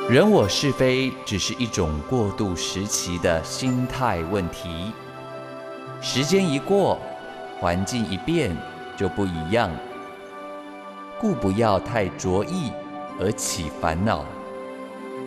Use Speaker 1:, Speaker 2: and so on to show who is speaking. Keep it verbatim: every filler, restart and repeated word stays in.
Speaker 1: 人我是非只是一种过渡时期的心态问题。时间一过，环境一变，就不一样。故不要太着意而起烦恼。